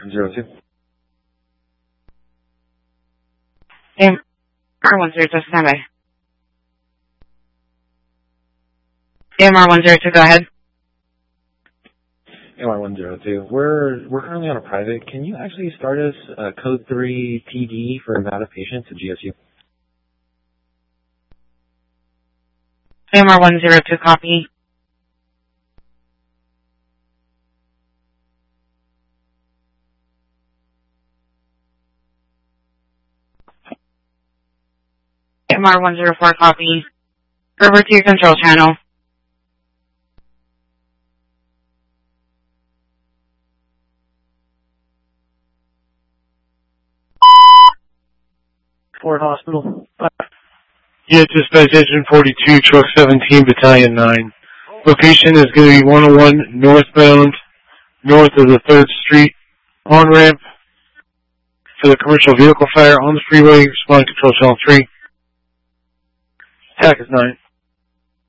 02. AMR 102, stand by. AMR 102, go ahead. AMR 102. We're currently on a private. Can you actually start us code 3 PD for Nevada patients at GSU? AMR 102, copy. AMR 104, copy. Over to your control channel. Ford Hospital. Yeah, dispatch 42, truck 17, battalion 9. Location is going to be 101 northbound, north of the 3rd Street on-ramp for the commercial vehicle fire on the freeway. Respond control channel 3. TAC is 9.